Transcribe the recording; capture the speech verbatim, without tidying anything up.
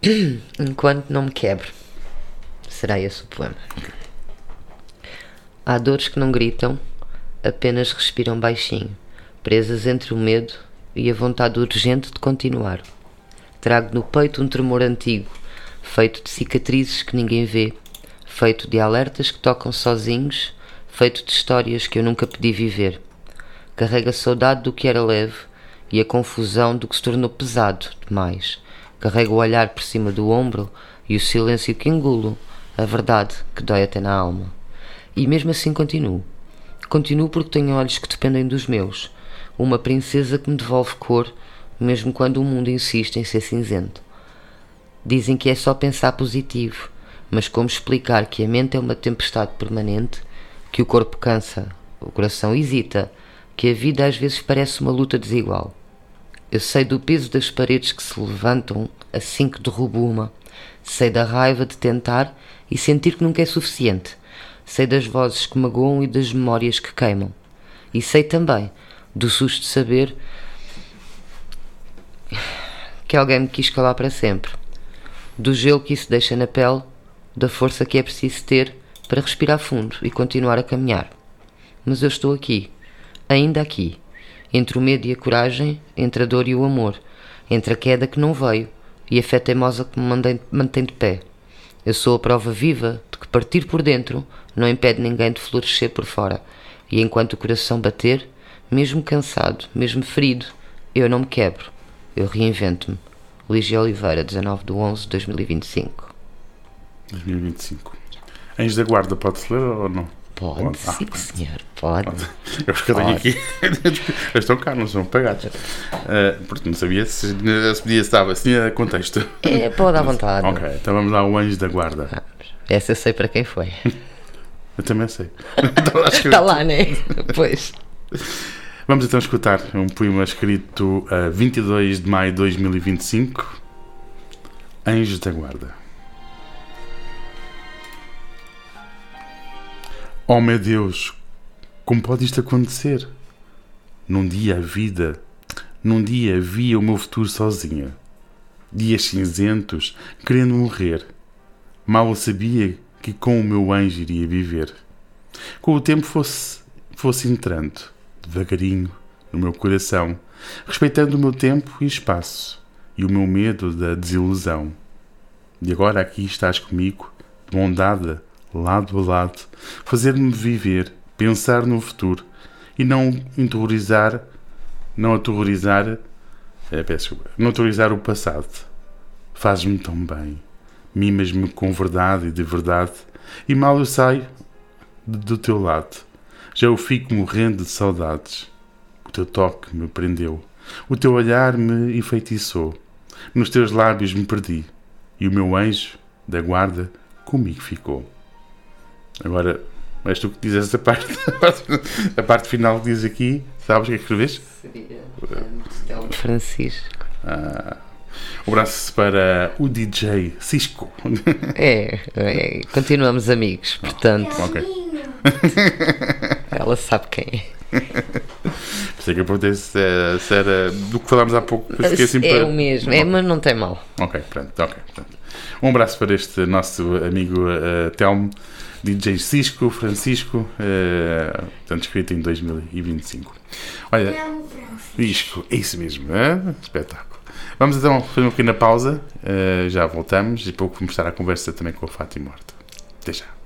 Enquanto não me quebro. Será esse o poema. Há dores que não gritam, apenas respiram baixinho, presas entre o medo e a vontade urgente de continuar. Trago no peito um tremor antigo, feito de cicatrizes que ninguém vê, feito de alertas que tocam sozinhos, feito de histórias que eu nunca pedi viver. Carrego a saudade do que era leve e a confusão do que se tornou pesado demais. Carrego o olhar por cima do ombro e o silêncio que engulo, a verdade que dói até na alma. E mesmo assim continuo. Continuo porque tenho olhos que dependem dos meus, uma princesa que me devolve cor, mesmo quando o mundo insiste em ser cinzento. Dizem que é só pensar positivo, mas como explicar que a mente é uma tempestade permanente, que o corpo cansa, o coração hesita, que a vida às vezes parece uma luta desigual. Eu sei do peso das paredes que se levantam assim que derrubo uma, sei da raiva de tentar e sentir que nunca é suficiente, sei das vozes que magoam e das memórias que queimam, e sei também do susto de saber que alguém me quis calar para sempre, do gelo que isso deixa na pele, da força que é preciso ter para respirar fundo e continuar a caminhar. Mas eu estou aqui, ainda aqui, entre o medo e a coragem, entre a dor e o amor, entre a queda que não veio e a fé teimosa que me mantém de pé. Eu sou a prova viva de que partir por dentro não impede ninguém de florescer por fora, e enquanto o coração bater, mesmo cansado, mesmo ferido, eu não me quebro, eu reinvento-me. Lígia Oliveira, dezanove de onze de dois mil e vinte e cinco. dois mil e vinte e cinco. Anjos da Guarda, pode-se ler ou não? Pode, pode. sim, ah, senhor, pode. pode. Eu acho que eu tenho aqui. Eles estão cá, não são pagados. Uh, porque não sabia se, se podia estar. Se tinha contexto. É, pode à vontade. Ok, então vamos lá, o Anjos da Guarda. Vamos. Essa eu sei para quem foi. Eu também sei. Então, acho que... Está lá, não é? Pois. Vamos então escutar um poema escrito a vinte e dois de maio de dois mil e vinte e cinco. Anjos da Guarda. Oh meu Deus, como pode isto acontecer? Num dia a vida, num dia via o meu futuro sozinha. Dias cinzentos, querendo morrer. Mal eu sabia que com o meu anjo iria viver. Com o tempo fosse, fosse entrando, devagarinho, no meu coração, respeitando o meu tempo e espaço, e o meu medo da desilusão. E agora aqui estás comigo, de mão dada, lado a lado, fazer-me viver, pensar no futuro e não aterrorizar, não aterrorizar, é, peço desculpa, não aterrorizar o passado. Fazes-me tão bem, mimas-me com verdade e de verdade, e mal eu saio do teu lado, já eu fico morrendo de saudades. O teu toque me prendeu, o teu olhar me enfeitiçou, nos teus lábios me perdi, e o meu anjo da guarda comigo ficou. Agora, és tu que dizes esta parte, a parte final que diz aqui, sabes o que é que escreveste? Seria Francisco. Ah, um abraço para o D J Cisco. É, é, continuamos amigos, portanto. Ok. Ela sabe quem é. Pensei que eu perguntei se, se era do que falámos há pouco. É assim para... o mesmo, é, mas não tem mal. Ok, pronto, ok. Pronto. Um abraço para este nosso amigo uh, Telmo, D J Cisco, Francisco, uh, portanto, escrito em dois mil e vinte e cinco. Olha, Cisco, é isso mesmo, é? Espetáculo. Vamos então fazer uma pequena pausa, uh, já voltamos e pouco mostrar a conversa também com a Fátima Horta. Até já.